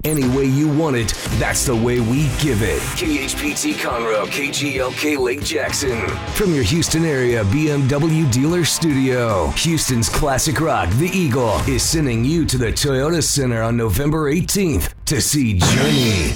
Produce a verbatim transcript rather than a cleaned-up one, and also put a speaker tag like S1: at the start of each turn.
S1: Any way you want it, that's the way we give it. K H P T Conroe, K G L K Lake Jackson. From your Houston area B M W dealer studio, Houston's classic rock, The Eagle, is sending you to the Toyota Center on November eighteenth to see Journey.